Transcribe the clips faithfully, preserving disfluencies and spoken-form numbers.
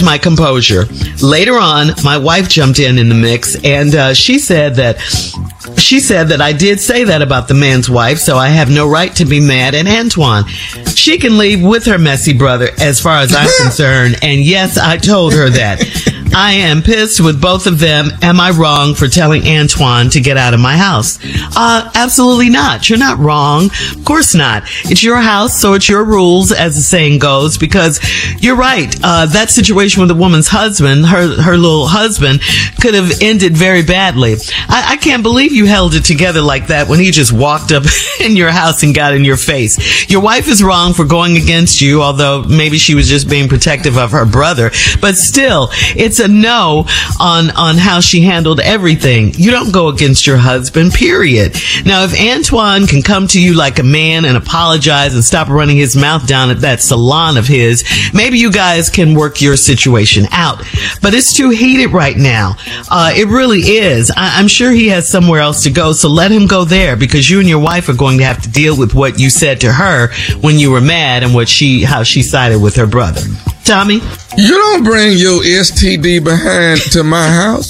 my composure. Later on, my wife jumped in in the mix, and uh, she said that she said that I did say that about the man's wife, so I have no right to be mad at Antoine. She can leave with her messy brother as far as I'm concerned, and yes, I told her that. I am pissed with both of them. Am I wrong for telling Antoine to get out of my house? Uh, absolutely not. You're not wrong. Of course not. It's your house, so it's your rules, as the saying goes, because you're right. Uh, that situation with the woman's husband, her, her little husband, could have ended very badly. I, I can't believe you held it together like that when he just walked up in your house and got in your face. Your wife is wrong for going against you, although maybe she was just being protective of her brother, but still, it's a no on on how she handled everything. You don't go against your husband, period. Now, if Antoine can come to you like a man and apologize and stop running his mouth down at that salon of his, maybe you guys can work your situation out. But it's too heated right now. Uh, it really is. I- I'm sure he has somewhere else to go, so let him go there, because you and your wife are going to have to deal with what you said to her when you were mad and what she how she sided with her brother. Tommy? You don't bring your S T D behind to my house.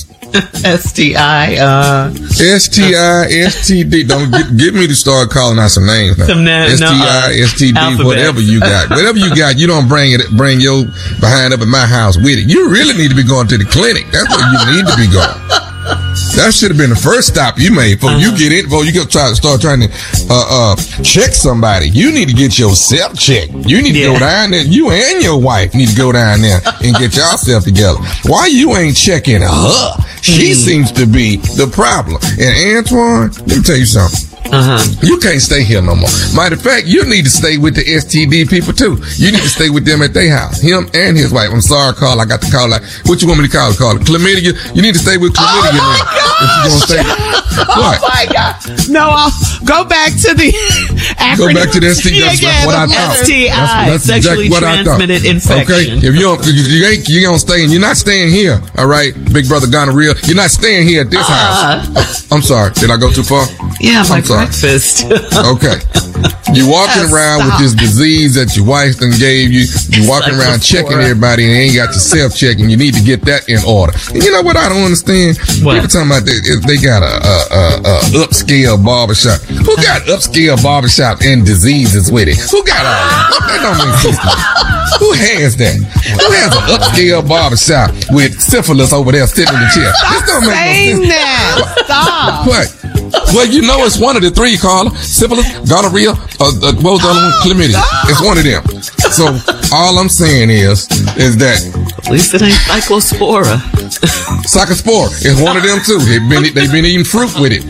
S T I, uh... S T I, S T D. Don't get, get me to start calling out some names now. Some na- S T I, no, uh, S T D, alphabet. whatever you got. Whatever you got, you don't bring it, bring your behind up at my house with it. You really need to be going to the clinic. That's where you need to be going. That should have been the first stop you made before uh-huh. you get it, before you go try to start trying to uh, uh, check somebody. You need to get yourself checked. You need to yeah. go down there. You and your wife need to go down there and get yourself together. Why you ain't checking her? She mm. seems to be the problem. And Antoine, let me tell you something. Uh-huh. You can't stay here no more. Matter of fact, you need to stay with the S T D people too. You need to stay with them at their house. Him and his wife. I'm sorry, Carl. I got to call like, what you want me to call it? Call it chlamydia? You need to stay with chlamydia oh my now. Gosh. If you gonna stay. What? Oh my God. No, I'll go back to the acronym. Go back to the S T D. That's yeah, what I thought. S T I, that's, that's sexually exactly transmitted infection. Okay, if you don't, if you ain't, you don't stay, and you're not staying here. All right, big brother gonorrhea. You're not staying here at this uh, house. I'm sorry. Did I go too far? Yeah, my I'm sorry. breakfast. Okay. You walking around Stop. with this disease that your wife done gave you. You walking around checking everybody and ain't got your self-checking. You need to get that in order. And you know what I don't understand? What? People talking about they, they got a, a, a, a upscale barbershop. Who got upscale barbershop and diseases with it? Who got all that? That don't make sense to me. Who has that? Who has an upscale barbershop with syphilis over there sitting in the chair? This don't make saying no sense. that. Stop. What? Well, you know it's one of the three, Carla. Syphilis, gonorrhea, uh, uh, what was the other one? Chlamydia. It's one of them. So all I'm saying is, is that at least it ain't cyclospora. Cyclospora is one of them too. They've been they've been eating fruit with it.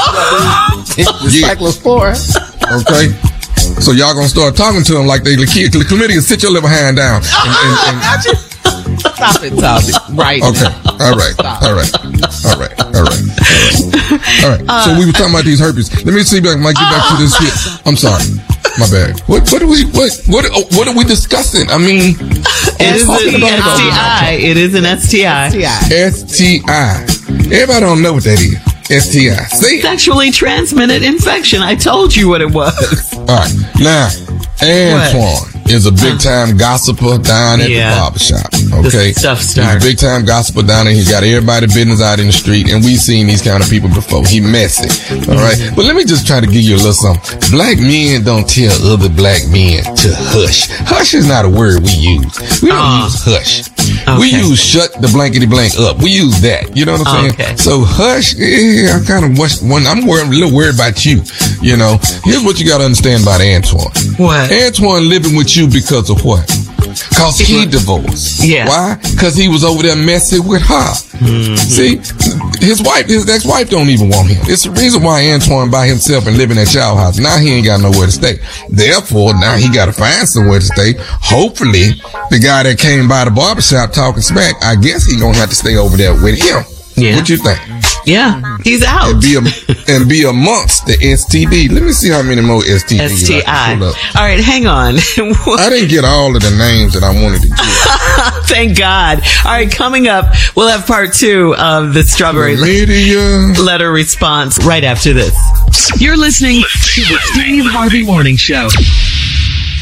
It's, yeah. Cyclospora. Okay. So y'all gonna start talking to them like they the kid. The chlamydia, sit your little hand down. And, and, and, Stop it, Tommy. Right. Okay. All right. All right. All right. All right. All right. All right. Uh, so we were talking about these herpes. Let me see if I might get back to this shit. I'm sorry. My bad. What what are we what what what are we discussing? I mean, it is an S T I. It is an S T I. S T I. Everybody don't know what that is. S T I. See? Sexually transmitted infection. I told you what it was. All right. Now, Antoine what? is a big time gossiper down at yeah. the barbershop. Okay. The stuff He's a big time gossiper down there. He got everybody business out in the street, and we've seen these kind of people before. He messy. All right. Mm-hmm. But let me just try to give you a little something. Black men don't tell other black men to hush. Hush is not a word we use. We don't uh, use hush. Okay. We use shut the blankety blank up. We use that. You know what I'm saying? Okay. So hush, eh, I kind of one. I'm worried, a little worried about you. You know, here's what you got to understand about Antoine. What? Antoine living with you because of what? Cause he divorced. Yeah. Why? Cause he was over there messing with her. Mm-hmm. See, his wife, his ex-wife don't even want him. It's the reason why Antoine by himself and living at y'all house. Now he ain't got nowhere to stay. Therefore, now he got to find somewhere to stay. Hopefully, the guy that came by the barbershop talking smack, I guess he gonna have to stay over there with him. Yeah. What you think? Yeah, he's out. And be, a, and be amongst the S T D. Let me see how many more S T Ds. S T I. All right, hang on. I didn't get all of the names that I wanted to get. Thank God. All right, coming up, we'll have part two of the strawberry Media. letter response right after this. You're listening to the Steve Harvey Morning Show.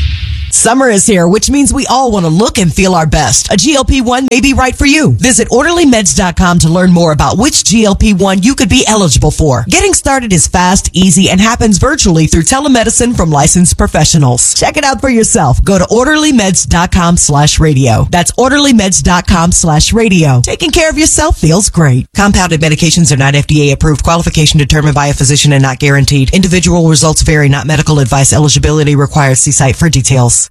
Summer is here, which means we all want to look and feel our best. A G L P one may be right for you. Visit orderly meds dot com to learn more about which G L P one you could be eligible for. Getting started is fast, easy, and happens virtually through telemedicine from licensed professionals. Check it out for yourself. Go to orderly meds dot com slash radio. That's orderly meds dot com slash radio. Taking care of yourself feels great. Compounded medications are not F D A approved. Qualification determined by a physician and not guaranteed. Individual results vary, not medical advice. Eligibility required. See site for details.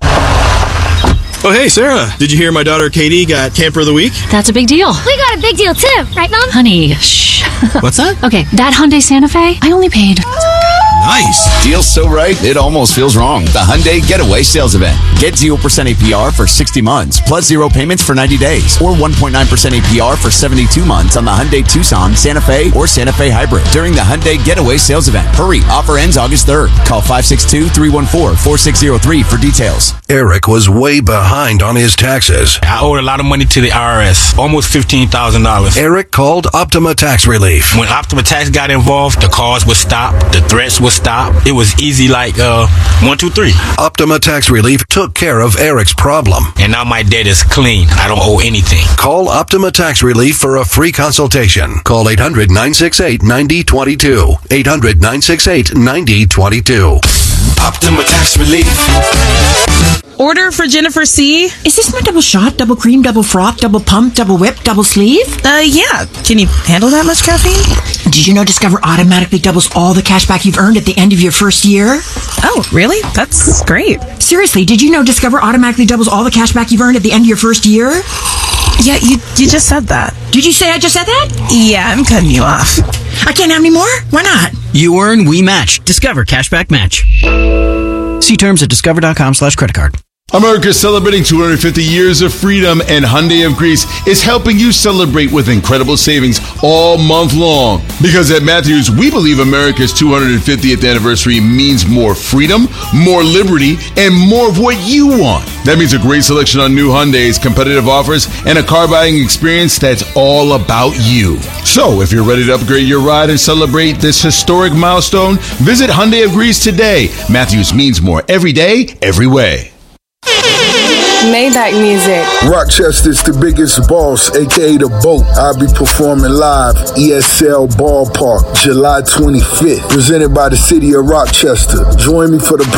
Oh, hey, Sarah. Did you hear my daughter Katie got Camper of the Week? That's a big deal. We got a big deal, too. Right, Mom? Honey, shh. What's that? Okay, that Hyundai Santa Fe, I only paid... Nice. Deal so right, it almost feels wrong. The Hyundai Getaway Sales Event. Get zero percent A P R for sixty months, plus zero payments for ninety days, or one point nine percent A P R for seventy-two months on the Hyundai Tucson, Santa Fe, or Santa Fe Hybrid during the Hyundai Getaway Sales Event. Hurry, offer ends August third. Call five six two, three one four, four six zero three for details. Eric was way behind on his taxes. I owed a lot of money to the I R S, almost fifteen thousand dollars. Eric called Optima Tax Relief. When Optima Tax got involved, the calls would stop, the threats would stop. It was easy like uh one, two, three. Optima Tax Relief took care of Eric's problem. And now my debt is clean. I don't owe anything. Call Optima Tax Relief for a free consultation. Call eight hundred, nine six eight, nine zero two two. eight hundred, nine six eight, nine zero two two. Optima Tax Relief. Order for Jennifer C. Is this my double shot, double cream, double froth, double pump, double whip, double sleeve? Uh, yeah. Can you handle that much caffeine? Did you know Discover automatically doubles all the cash back you've earned at the end of your first year? Oh, really? That's great. Seriously, did you know Discover automatically doubles all the cash back you've earned at the end of your first year? Yeah, you you just said that. Did you say I just said that? Yeah, I'm cutting you off. I can't have any more? Why not? You earn, we match. Discover Cashback Match. See terms at discover.com slash credit card. America's celebrating two hundred fifty years of freedom, and Hyundai of Greece is helping you celebrate with incredible savings all month long. Because at Matthews, we believe America's two hundred fiftieth anniversary means more freedom, more liberty, and more of what you want. That means a great selection on new Hyundais, competitive offers, and a car buying experience that's all about you. So, if you're ready to upgrade your ride and celebrate this historic milestone, visit Hyundai of Greece today. Matthews means more every day, every way. Maybach music. Rochester's the biggest boss, aka The Boat. I'll be performing live, E S L Ballpark, July twenty-fifth. Presented by the city of Rochester. Join me for the